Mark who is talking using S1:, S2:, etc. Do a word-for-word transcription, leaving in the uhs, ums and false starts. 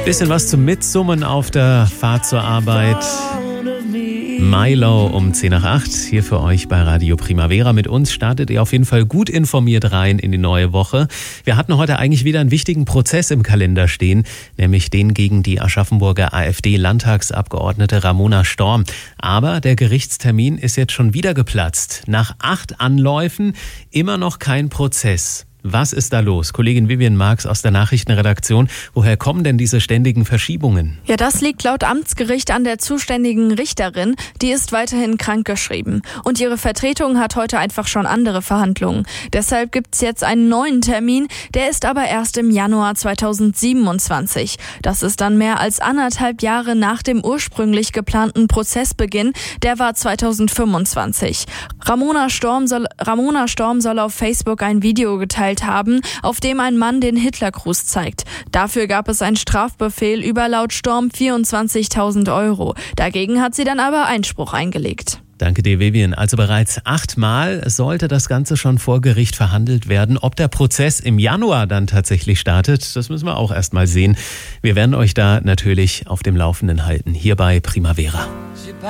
S1: Bisschen was zum Mitsummen auf der Fahrt zur Arbeit. Milo um zehn nach acht, hier für euch bei Radio Primavera. Mit uns startet ihr auf jeden Fall gut informiert rein in die neue Woche. Wir hatten heute eigentlich wieder einen wichtigen Prozess im Kalender stehen, nämlich den gegen die Aschaffenburger AfD-Landtagsabgeordnete Ramona Storm. Aber der Gerichtstermin ist jetzt schon wieder geplatzt. Nach acht Anläufen immer noch kein Prozess. Was ist da los? Kollegin Vivian Marx aus der Nachrichtenredaktion. Woher kommen denn diese ständigen Verschiebungen?
S2: Ja, das liegt laut Amtsgericht an der zuständigen Richterin. Die ist weiterhin krankgeschrieben. Und ihre Vertretung hat heute einfach schon andere Verhandlungen. Deshalb gibt's jetzt einen neuen Termin. Der ist aber erst im Januar zweitausendsiebenundzwanzig. Das ist dann mehr als anderthalb Jahre nach dem ursprünglich geplanten Prozessbeginn. Der war zweitausendfünfundzwanzig. Ramona Storm soll, Ramona Storm soll auf Facebook ein Video geteilt haben, auf dem ein Mann den Hitlergruß zeigt. Dafür gab es einen Strafbefehl über laut Storm vierundzwanzigtausend Euro. Dagegen hat sie dann aber Einspruch eingelegt.
S1: Danke dir, Vivian. Also bereits achtmal sollte das Ganze schon vor Gericht verhandelt werden. Ob der Prozess im Januar dann tatsächlich startet, das müssen wir auch erst mal sehen. Wir werden euch da natürlich auf dem Laufenden halten, hier bei Primavera.